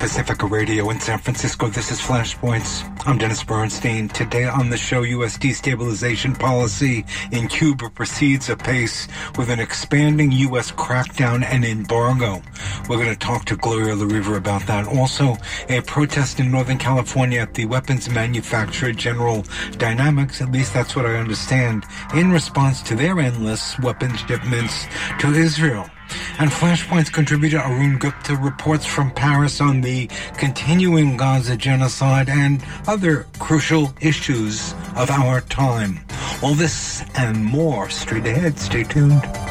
Pacifica Radio in San Francisco. This is Flashpoints. I'm Dennis Bernstein. Today on the show, U.S. destabilization policy in Cuba proceeds apace with an expanding U.S. crackdown and embargo. We're going to talk to Gloria La Riva about that. Also, a protest in Northern California at the weapons manufacturer General Dynamics, at least that's what I understand, in response to their endless weapons shipments to Israel. And Flashpoint's contributor Arun Gupta reports from Paris on the continuing Gaza genocide and other crucial issues of our time. All this and more straight ahead. Stay tuned.